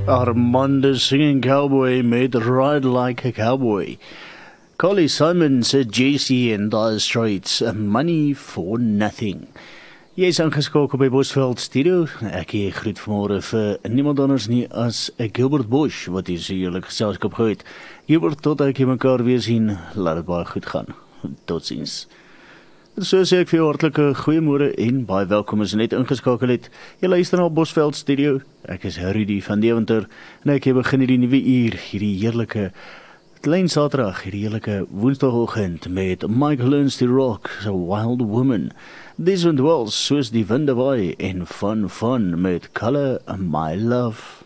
Armando singing cowboy made ride like a cowboy. Collie Simon said JC en Dire Straits, money for nothing. Jy is aangeskakel by Bosveld Studio. Ek groet vanmôre vir niemand anders nie as Gilbert Bush, wat hier heerlik geselskap gehou het. Gilbert, tot ek jy mekaar weer sien, laat dit baie goed gaan. Totsiens. So sê ek vir jou hartlike goeiemôre en baie welkom as jy net ingeskakel het. Jy luister na Bosveld Studio. Ek is Rudy van Deventer en ek begin hierdie nuwe uur, hierdie heerlike klein Saterdag, hierdie heerlike Woensdagoggend met Michael Learns to Rock, so Wild Woman. Dis and Wells, soos die winde waai en fun met Color My Love.